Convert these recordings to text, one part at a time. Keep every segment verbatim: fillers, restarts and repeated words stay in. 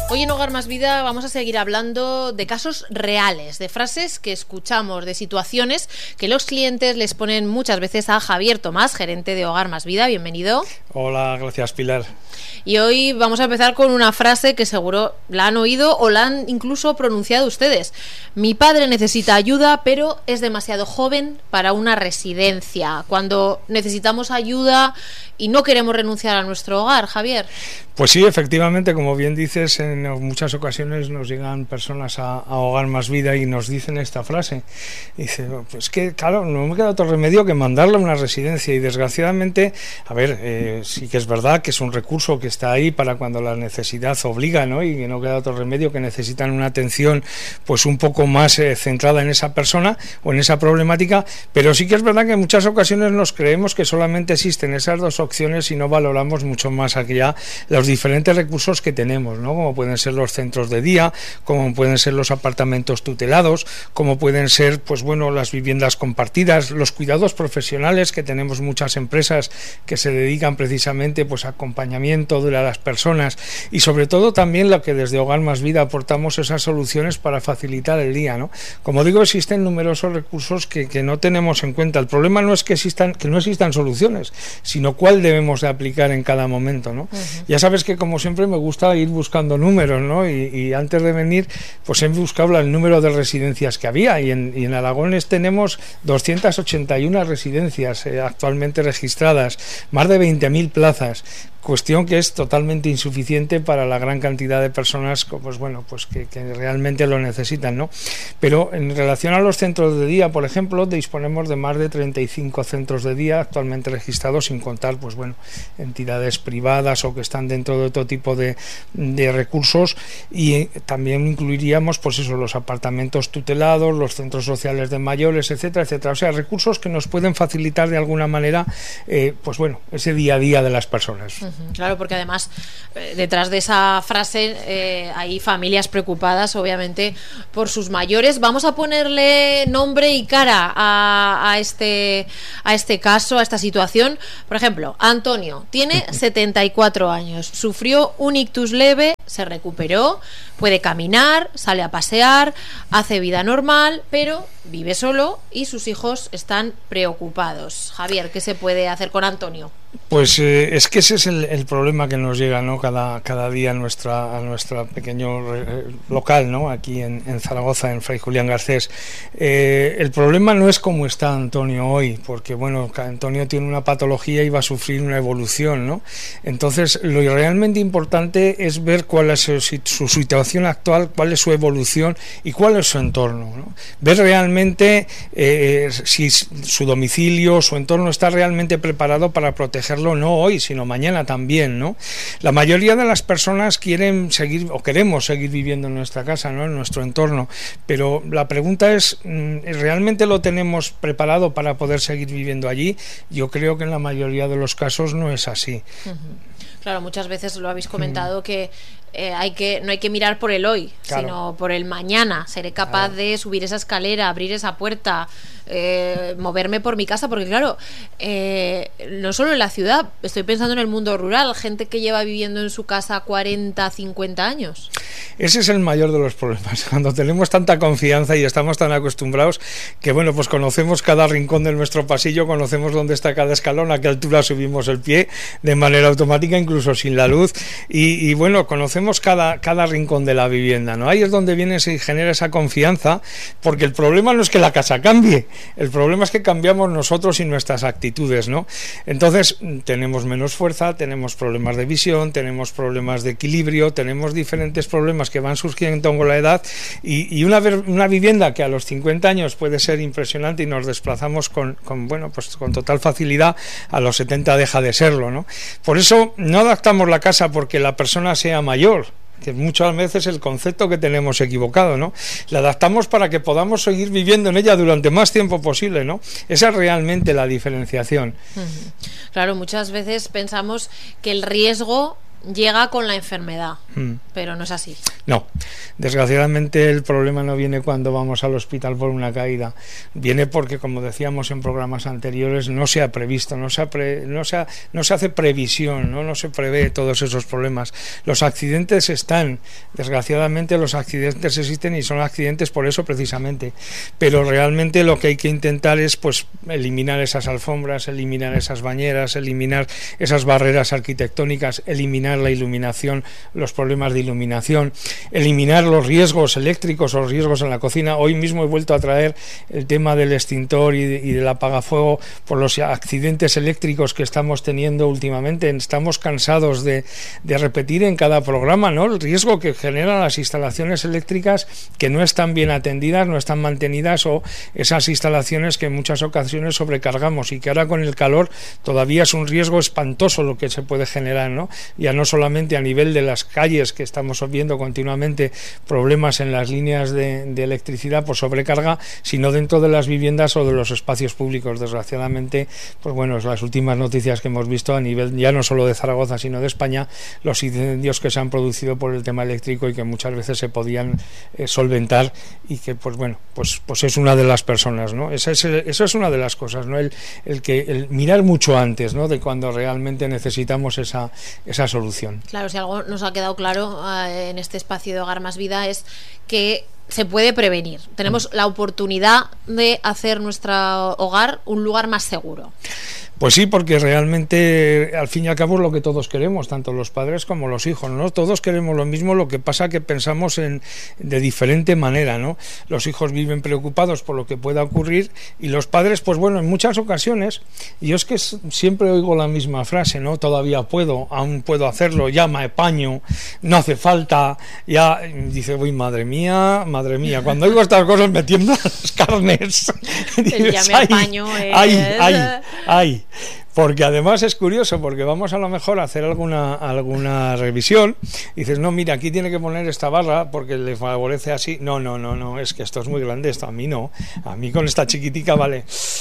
Hoy en Hogar Más Vida vamos a seguir hablando de casos reales, de frases que escuchamos, de situaciones que los clientes les ponen muchas veces a Javier Tomás, gerente de Hogar Más Vida. Bienvenido. Hola, gracias, Pilar. Y hoy vamos a empezar con una frase que seguro la han oído o la han incluso pronunciado ustedes. Mi padre necesita ayuda, pero es demasiado joven para una residencia. Cuando necesitamos ayuda y no queremos renunciar a nuestro hogar, Javier. Pues sí, efectivamente, como bien dices, en muchas ocasiones nos llegan personas a, a Hogar Más Vida y nos dicen esta frase. Dice, pues que claro, no me queda otro remedio que mandarle a una residencia. Y desgraciadamente, a ver, eh, sí que es verdad que es un recurso que está ahí para cuando la necesidad obliga, ¿no? Y que no queda otro remedio, que necesitan una atención pues un poco más eh, centrada en esa persona o en esa problemática. Pero sí que es verdad que en muchas ocasiones nos creemos que solamente existen esas dos opciones y no valoramos mucho más allá los diferentes recursos que tenemos, ¿no? Como pueden ser los centros de día, como pueden ser los apartamentos tutelados, como pueden ser, pues bueno, las viviendas compartidas, los cuidados profesionales, que tenemos muchas empresas que se dedican precisamente pues a acompañamiento de las personas, y sobre todo también lo que desde Hogar Más Vida aportamos, esas soluciones para facilitar el día, ¿no? Como digo, existen numerosos recursos que, que no tenemos en cuenta. El problema no es que existan, que no existan soluciones, sino cuál debemos de aplicar en cada momento, ¿no? Uh-huh. Ya sabes que como siempre me gusta ir buscando números, ¿no? Y, y antes de venir pues he buscado el número de residencias que había, y en, y en Aragones tenemos doscientas ochenta y una residencias eh, actualmente registradas, más de veinte mil plazas. Cuestión que es totalmente insuficiente para la gran cantidad de personas pues bueno, pues que, que realmente lo necesitan, ¿no? Pero en relación a los centros de día, por ejemplo, disponemos de más de treinta y cinco centros de día actualmente registrados, sin contar pues bueno, entidades privadas o que están dentro de otro tipo de, de recursos, y también incluiríamos pues eso, los apartamentos tutelados, los centros sociales de mayores, etcétera, etcétera. O sea, recursos que nos pueden facilitar de alguna manera eh, pues bueno, ese día a día de las personas. Uh-huh. Claro, porque además eh, detrás de esa frase eh, hay familias preocupadas, obviamente, por sus mayores. Vamos a ponerle nombre y cara a, a, este, a este caso, a esta situación. Por ejemplo, Antonio tiene setenta y cuatro años, sufrió un ictus leve, se recuperó, puede caminar, sale a pasear, hace vida normal, pero vive solo y sus hijos están preocupados. Javier, ¿qué se puede hacer con Antonio? Pues eh, es que ese es el, el problema que nos llega, ¿no? Cada, cada día a nuestra a nuestro pequeño eh, local, ¿no? Aquí en, en Zaragoza, en Fray Julián Garcés. Eh, el problema no es cómo está Antonio hoy, porque bueno, Antonio tiene una patología y va a sufrir una evolución, ¿no? Entonces, lo realmente importante es ver cuál es su, su situación actual, cuál es su evolución y cuál es su entorno, ¿no? Ver realmente eh, si su domicilio, su entorno está realmente preparado para proteger no hoy, sino mañana también, ¿no? La mayoría de las personas quieren seguir o queremos seguir viviendo en nuestra casa, ¿no? En nuestro entorno, pero la pregunta es, ¿realmente lo tenemos preparado para poder seguir viviendo allí? Yo creo que en la mayoría de los casos no es así. Uh-huh. Claro, muchas veces lo habéis comentado, uh-huh. que Eh, hay que no hay que mirar por el hoy, claro, sino por el mañana. Seré capaz, claro, de subir esa escalera, abrir esa puerta, eh, moverme por mi casa, porque claro, eh, no solo en la ciudad, estoy pensando en el mundo rural, gente que lleva viviendo en su casa cuarenta, cincuenta años. Ese es el mayor de los problemas, cuando tenemos tanta confianza y estamos tan acostumbrados que bueno, pues conocemos cada rincón de nuestro pasillo, conocemos dónde está cada escalón, a qué altura subimos el pie de manera automática, incluso sin la luz, y, y bueno, conocemos cada, cada rincón de la vivienda, ¿no? Ahí es donde viene y genera esa confianza, porque el problema no es que la casa cambie, el problema es que cambiamos nosotros y nuestras actitudes, ¿no? Entonces tenemos menos fuerza, tenemos problemas de visión, tenemos problemas de equilibrio, tenemos diferentes problemas que van surgiendo con la edad, y, y una, una vivienda que a los cincuenta años puede ser impresionante y nos desplazamos con, con, bueno, pues con total facilidad, a los setenta deja de serlo, ¿no? Por eso no adaptamos la casa porque la persona sea mayor, que muchas veces el concepto que tenemos equivocado, ¿no? La adaptamos para que podamos seguir viviendo en ella durante más tiempo posible, ¿no? Esa es realmente la diferenciación. Claro, muchas veces pensamos que el riesgo llega con la enfermedad, mm. pero no es así. No, desgraciadamente el problema no viene cuando vamos al hospital por una caída, viene porque, como decíamos en programas anteriores, no se ha previsto, no se, ha pre, no se, ha, no se hace previsión, ¿no? no se prevé todos esos problemas. Los accidentes están, desgraciadamente los accidentes existen y son accidentes por eso precisamente, pero realmente lo que hay que intentar es pues eliminar esas alfombras, eliminar esas bañeras, eliminar esas barreras arquitectónicas, eliminar la iluminación, los problemas de iluminación, eliminar los riesgos eléctricos o riesgos en la cocina. Hoy mismo he vuelto a traer el tema del extintor y, de, y del apagafuego por los accidentes eléctricos que estamos teniendo últimamente. Estamos cansados de, de repetir en cada programa, ¿no?, el riesgo que generan las instalaciones eléctricas que no están bien atendidas, no están mantenidas, o esas instalaciones que en muchas ocasiones sobrecargamos y que ahora con el calor todavía es un riesgo espantoso lo que se puede generar, ¿no? Ya no solamente a nivel de las calles, que estamos viendo continuamente problemas en las líneas de, de electricidad por sobrecarga, sino dentro de las viviendas o de los espacios públicos. Desgraciadamente, pues bueno, las últimas noticias que hemos visto a nivel ya no solo de Zaragoza sino de España, los incendios que se han producido por el tema eléctrico y que muchas veces se podían eh, solventar, y que pues bueno, pues pues es una de las personas, ¿no? Esa es, eso es una de las cosas, ¿no? El, el que el mirar mucho antes, ¿no?, de cuando realmente necesitamos esa esa solución. Claro, si algo nos ha quedado claro eh, en este espacio de Hogar Más Vida es que se puede prevenir. Tenemos la oportunidad de hacer nuestro hogar un lugar más seguro. Pues sí, porque realmente al fin y al cabo es lo que todos queremos, tanto los padres como los hijos, ¿no? Todos queremos lo mismo, lo que pasa que pensamos en de diferente manera, ¿no? Los hijos viven preocupados por lo que pueda ocurrir y los padres, pues bueno, en muchas ocasiones, y yo es que siempre oigo la misma frase, ¿no? Todavía puedo, aún puedo hacerlo, ya me apaño, no hace falta, ya, dice, uy, madre mía, madre mía, cuando oigo estas cosas me tiemblan las carnes. El ya me apaño es... ay, ay, ay. Porque además es curioso, porque vamos a lo mejor a hacer alguna alguna revisión y dices, no, mira, aquí tiene que poner esta barra porque le favorece así. No, no, no, no, es que esto es muy grande, esto a mí no. A mí con esta chiquitica, vale.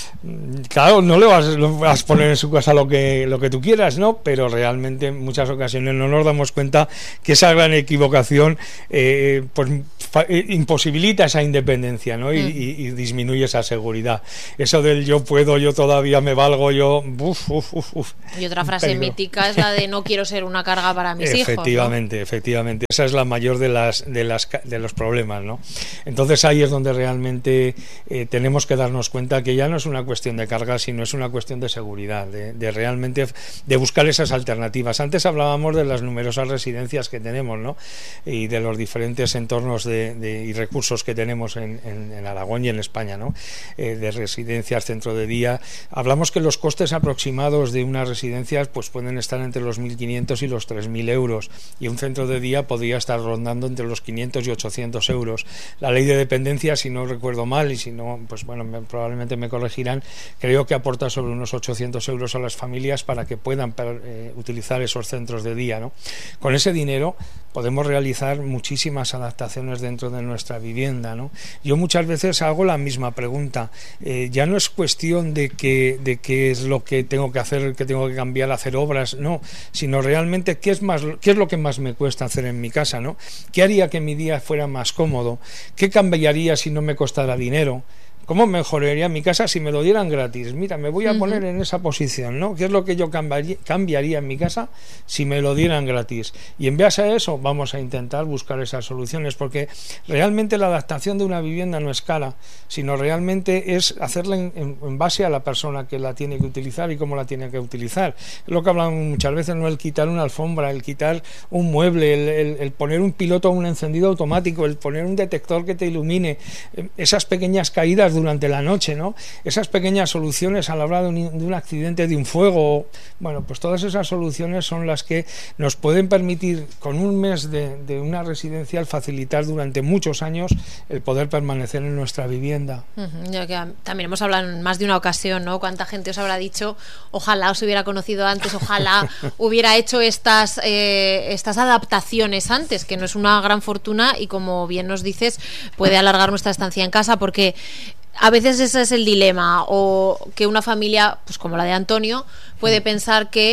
Claro, no le vas, lo vas a poner en su casa lo que, lo que tú quieras, ¿no? Pero realmente en muchas ocasiones no nos damos cuenta que esa gran equivocación eh, pues fa, eh, imposibilita esa independencia, ¿no? Y, mm. y, y disminuye esa seguridad. Eso del yo puedo, yo todavía me valgo, yo... Uf, Uf, uf, uf. Y otra frase Peligro. mítica es la de no quiero ser una carga para mis efectivamente, hijos, ¿no? Efectivamente, efectivamente. Esa es la mayor de las de las de los problemas, ¿no? Entonces ahí es donde realmente eh, tenemos que darnos cuenta que ya no es una cuestión de carga, sino es una cuestión de seguridad, de, de realmente de buscar esas alternativas. Antes hablábamos de las numerosas residencias que tenemos, ¿no? Y de los diferentes entornos de, de, y recursos que tenemos en, en, en Aragón y en España, ¿no? Eh, de residencias, centro de día. Hablamos que los costes aproximados de unas residencias pues pueden estar entre los mil quinientos y los tres mil euros, y un centro de día podría estar rondando entre los quinientos y ochocientos euros. La ley de dependencia, si no recuerdo mal, y si no, pues bueno, me, probablemente me corregirán, creo que aporta sobre unos ochocientos euros a las familias para que puedan eh, utilizar esos centros de día, ¿no? Con ese dinero podemos realizar muchísimas adaptaciones dentro de nuestra vivienda, ¿no? Yo muchas veces hago la misma pregunta, eh, ya no es cuestión de que de qué es lo que tengo que hacer, que tengo que cambiar, hacer obras, no, sino realmente qué es más, qué es lo que más me cuesta hacer en mi casa, ¿no? ¿Qué haría que mi día fuera más cómodo? ¿Qué cambiaría si no me costara dinero? ¿Cómo mejoraría mi casa si me lo dieran gratis? Mira, me voy a uh-huh. poner en esa posición, ¿no? ¿Qué es lo que yo cambiaría, cambiaría en mi casa si me lo dieran gratis? Y en base a eso vamos a intentar buscar esas soluciones, porque realmente la adaptación de una vivienda no es cara, sino realmente es hacerla en, en, en base a la persona que la tiene que utilizar y cómo la tiene que utilizar. Es lo que hablamos muchas veces, ¿no? El quitar una alfombra, el quitar un mueble, el, el, el poner un piloto o un encendido automático, el poner un detector que te ilumine, esas pequeñas caídas durante la noche, ¿no? Esas pequeñas soluciones a la hora de un, de un accidente, de un fuego, bueno, pues todas esas soluciones son las que nos pueden permitir con un mes de, de una residencial facilitar durante muchos años el poder permanecer en nuestra vivienda. Uh-huh. Ya que también hemos hablado en más de una ocasión, ¿no? Cuánta gente os habrá dicho, ojalá os hubiera conocido antes, ojalá hubiera hecho estas eh, estas adaptaciones antes, que no es una gran fortuna y, como bien nos dices, puede alargar nuestra estancia en casa, porque a veces ese es el dilema, o que una familia, pues como la de Antonio, puede pensar que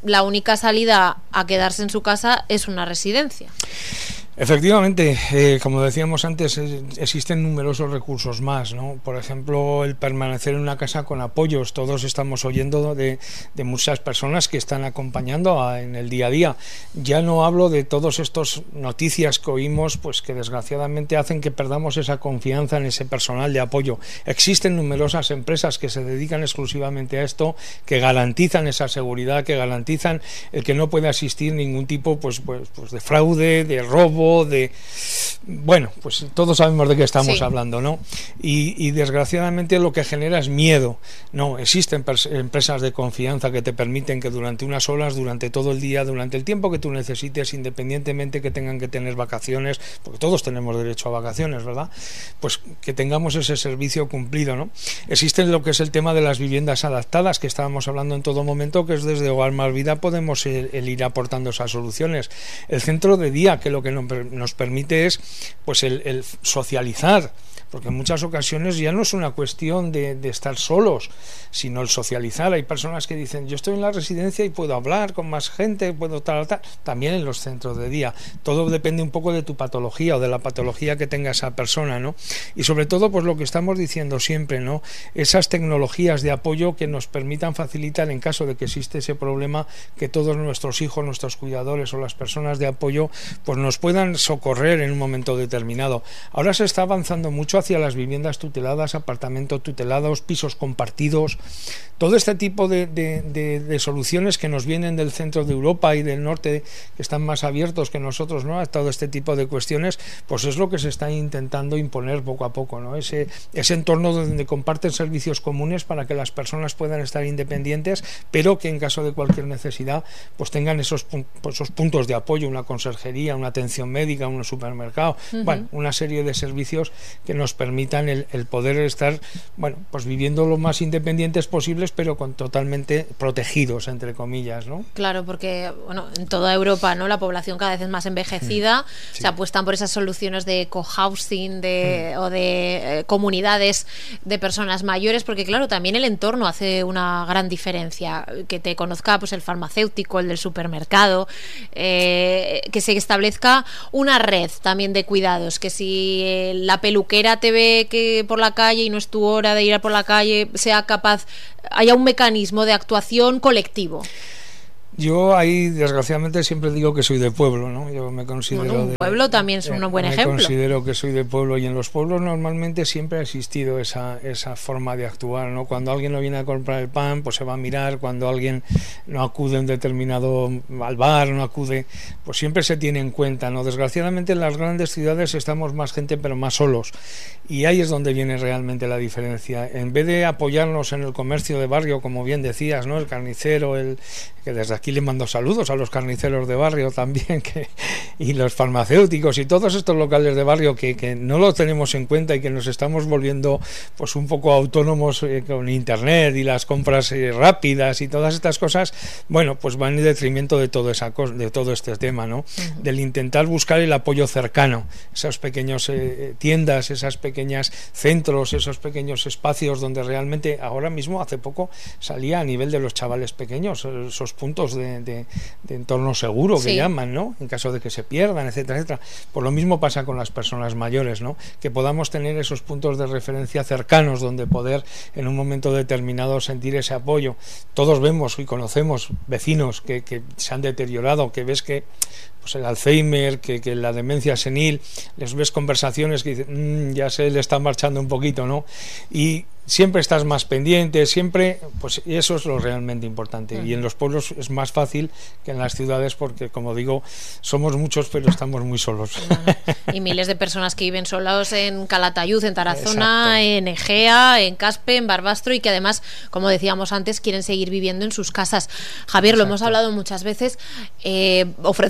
la única salida a quedarse en su casa es una residencia. Efectivamente, eh, como decíamos antes, eh, existen numerosos recursos más, ¿no? Por ejemplo, el permanecer en una casa con apoyos. Todos estamos oyendo de, de muchas personas que están acompañando a, en el día a día. Ya no hablo de todas estas noticias que oímos, pues que desgraciadamente hacen que perdamos esa confianza en ese personal de apoyo. Existen numerosas empresas que se dedican exclusivamente a esto, que garantizan esa seguridad, que garantizan el que no puede existir ningún tipo, pues, pues, pues de fraude, de robo, de bueno, pues todos sabemos de qué estamos sí. hablando, ¿no? Y, y desgraciadamente lo que genera es miedo. No, existen empresas de confianza que te permiten que durante unas horas, durante todo el día, durante el tiempo que tú necesites, independientemente que tengan que tener vacaciones, porque todos tenemos derecho a vacaciones, ¿verdad? Pues que tengamos ese servicio cumplido, ¿no? Existe lo que es el tema de las viviendas adaptadas, que estábamos hablando en todo momento, que es desde Hogar Más Vida podemos el, el ir aportando esas soluciones. El centro de día, que lo que nos nos permite es pues el, el socializar, porque en muchas ocasiones ya no es una cuestión de, de estar solos, sino el socializar. Hay personas que dicen, yo estoy en la residencia y puedo hablar con más gente, puedo tal, tal, también en los centros de día. Todo depende un poco de tu patología o de la patología que tenga esa persona, ¿no? Y sobre todo, pues lo que estamos diciendo siempre, ¿no? Esas tecnologías de apoyo que nos permitan facilitar, en caso de que existe ese problema, que todos nuestros hijos, nuestros cuidadores o las personas de apoyo, pues nos puedan socorrer en un momento determinado. Ahora se está avanzando mucho hacia las viviendas tuteladas, apartamentos tutelados, pisos compartidos, todo este tipo de, de, de, de soluciones que nos vienen del centro de Europa y del norte, que están más abiertos que nosotros, ¿no? A todo este tipo de cuestiones, pues es lo que se está intentando imponer poco a poco, ¿no? Ese, ese entorno donde comparten servicios comunes para que las personas puedan estar independientes, pero que en caso de cualquier necesidad, pues tengan esos, esos puntos de apoyo, una conserjería, una atención médica, un supermercado, uh-huh. bueno, una serie de servicios que nos permitan el, el poder estar, bueno, pues viviendo lo más independientes posibles, pero con totalmente protegidos, entre comillas, ¿no? Claro, porque, bueno, en toda Europa, ¿no? La población cada vez es más envejecida, sí. se apuestan por esas soluciones de cohousing, de, mm. o de eh, comunidades de personas mayores, porque claro, también el entorno hace una gran diferencia, que te conozca pues el farmacéutico, el del supermercado, eh, que se establezca una red también de cuidados, que si eh, la peluquera te ve que por la calle y no es tu hora de ir a por la calle, sea capaz, haya un mecanismo de actuación colectivo. Yo ahí desgraciadamente siempre digo que soy de pueblo, ¿no? Yo me considero bueno, un de, pueblo también es un buen me ejemplo. Considero que soy de pueblo, y en los pueblos normalmente siempre ha existido esa esa forma de actuar, ¿no? Cuando alguien no viene a comprar el pan, pues se va a mirar. Cuando alguien no acude a un determinado al bar, no acude, pues siempre se tiene en cuenta, ¿no? Desgraciadamente en las grandes ciudades estamos más gente pero más solos, y ahí es donde viene realmente la diferencia. En vez de apoyarnos en el comercio de barrio, como bien decías, ¿no? El carnicero, el que desde aquí le mando saludos a los carniceros de barrio también, que, y los farmacéuticos y todos estos locales de barrio que, que no lo tenemos en cuenta y que nos estamos volviendo pues un poco autónomos eh, con internet y las compras eh, rápidas y todas estas cosas, bueno, pues van en detrimento de todo esa cosa, de todo este tema, ¿no? Uh-huh. Del intentar buscar el apoyo cercano, esos pequeños eh, tiendas, esas pequeñas centros, esos pequeños espacios donde realmente ahora mismo hace poco salía a nivel de los chavales pequeños esos puntos de, de, de entorno seguro que sí. llaman, ¿no? En caso de que se pierdan, etcétera, etcétera. Pues lo mismo pasa con las personas mayores, ¿no? Que podamos tener esos puntos de referencia cercanos donde poder en un momento determinado sentir ese apoyo. Todos vemos y conocemos vecinos que, que se han deteriorado, que ves que pues el Alzheimer, que, que la demencia senil, les ves conversaciones que dicen, mmm, ya se le está marchando un poquito, ¿no? Y siempre estás más pendiente, siempre, pues eso es lo realmente importante. Uh-huh. Y en los pueblos es más fácil que en las ciudades porque, como digo, somos muchos pero estamos muy solos. Bueno, y miles de personas que viven solos en Calatayud, en Tarazona, exacto. en Egea, en Caspe, en Barbastro, y que además, como decíamos antes, quieren seguir viviendo en sus casas. Javier, exacto. lo hemos hablado muchas veces, eh, ofrecéis esas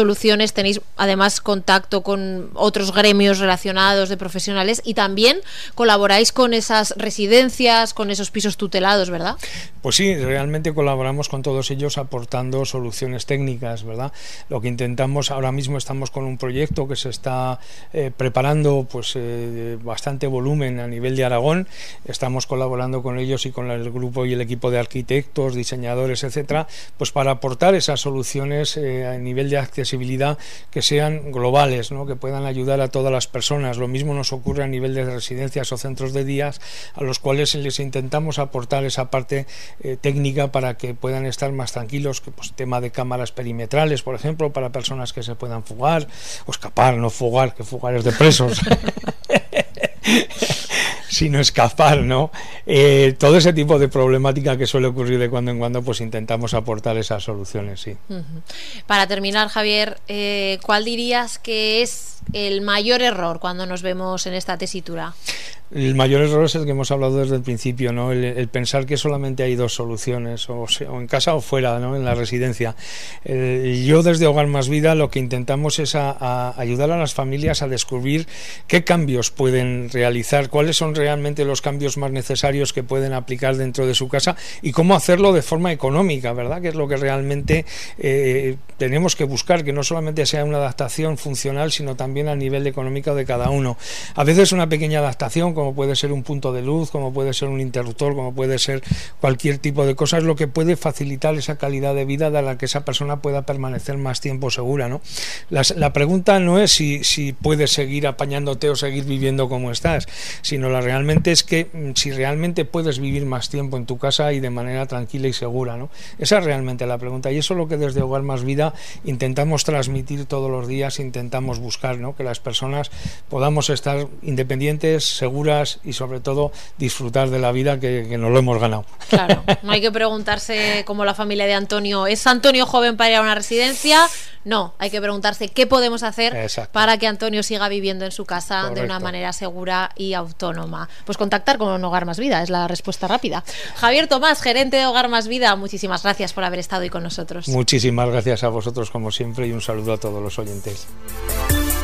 soluciones, tenéis además contacto con otros gremios relacionados de profesionales y también colaboráis con esas residencias, con esos pisos tutelados, ¿verdad? Pues sí, realmente colaboramos con todos ellos aportando soluciones técnicas, ¿verdad? Lo que intentamos, ahora mismo estamos con un proyecto que se está eh, preparando, pues eh, bastante volumen a nivel de Aragón. Estamos colaborando con ellos y con el grupo y el equipo de arquitectos, diseñadores, etcétera, pues para aportar esas soluciones eh, a nivel de accesibilidad que sean globales, ¿no? Que puedan ayudar a todas las personas. Lo mismo nos ocurre a nivel de residencias o centros de días, a los cuales les intentamos aportar esa parte eh, técnica para que puedan estar más tranquilos, que pues tema de cámaras perimetrales, por ejemplo, para personas que se puedan fugar o escapar, no fugar, que fugar es de presos. Sino escapar, ¿no? Eh, todo ese tipo de problemática que suele ocurrir de cuando en cuando, pues intentamos aportar esas soluciones, sí. Uh-huh. Para terminar, Javier, eh, ¿cuál dirías que es el mayor error cuando nos vemos en esta tesitura? El mayor error es el que hemos hablado desde el principio, ¿no? El, el pensar que solamente hay dos soluciones, o, sea, o en casa o fuera, ¿no? En la residencia. El, yo desde Hogar Más Vida lo que intentamos es a, a ayudar a las familias a descubrir qué cambios pueden realizar, cuáles son realmente los cambios más necesarios que pueden aplicar dentro de su casa y cómo hacerlo de forma económica, ¿verdad? Que es lo que realmente eh, tenemos que buscar, que no solamente sea una adaptación funcional, sino también a nivel económico de cada uno. A veces una pequeña adaptación, como puede ser un punto de luz, como puede ser un interruptor, como puede ser cualquier tipo de cosa, es lo que puede facilitar esa calidad de vida de la que esa persona pueda permanecer más tiempo segura, ¿no? La, la pregunta no es si, si puedes seguir apañándote o seguir viviendo como estás, sino la realmente es que si realmente puedes vivir más tiempo en tu casa y de manera tranquila y segura, ¿no? Esa es realmente la pregunta, y eso es lo que desde Hogar Más Vida intentamos transmitir todos los días, intentamos buscar, ¿no? Que las personas podamos estar independientes, seguras y sobre todo disfrutar de la vida que, que nos lo hemos ganado. Claro, no hay que preguntarse como la familia de Antonio, ¿es Antonio joven para ir a una residencia? No, hay que preguntarse qué podemos hacer Exacto. para que Antonio siga viviendo en su casa Correcto. de una manera segura y autónoma. Pues contactar con Hogar Más Vida es la respuesta rápida. Javier Tomás, gerente de Hogar Más Vida, muchísimas gracias por haber estado hoy con nosotros. Muchísimas gracias a vosotros como siempre y un saludo a todos los oyentes.